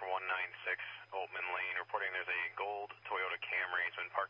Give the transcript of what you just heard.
for 196 Oatman Lane, reporting there's a gold Toyota Camry. It's been parked